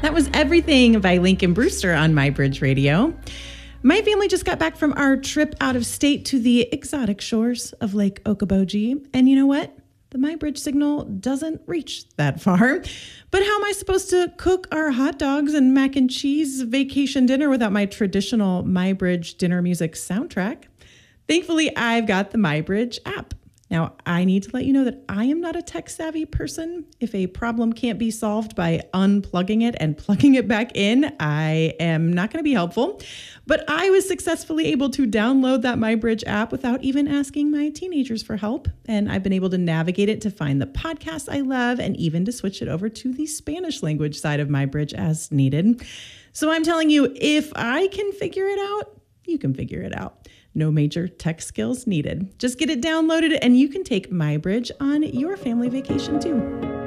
That was Everything by Lincoln Brewster on MyBridge Radio. My family just got back from our trip out of state to the exotic shores of Lake Okoboji. And you know what? The MyBridge signal doesn't reach that far. But how am I supposed to cook our hot dogs and mac and cheese vacation dinner without my traditional MyBridge dinner music soundtrack? Thankfully, I've got the MyBridge app. Now, I need to let you know that I am not a tech-savvy person. If a problem can't be solved by unplugging it and plugging it back in, I am not going to be helpful. But I was successfully able to download that MyBridge app without even asking my teenagers for help. And I've been able to navigate it to find the podcasts I love and even to switch it over to the Spanish language side of MyBridge as needed. So I'm telling you, if I can figure it out, you can figure it out. No major tech skills needed. Just get it downloaded and you can take MyBridge on your family vacation too.